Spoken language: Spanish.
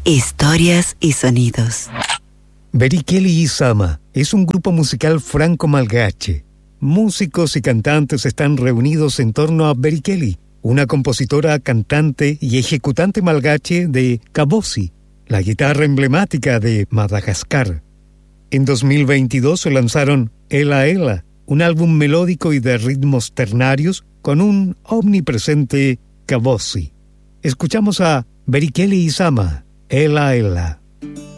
Historias y sonidos. Berikeli Isama es un grupo musical franco-malgache. Músicos y cantantes están reunidos en torno a Berikeli, una compositora, cantante y ejecutante malgache de kabosi, la guitarra emblemática de Madagascar. En 2022 lanzaron Ela Ela, un álbum melódico y de ritmos ternarios con un omnipresente kabosi. Escuchamos a Berikeli Isama, Ela Ela.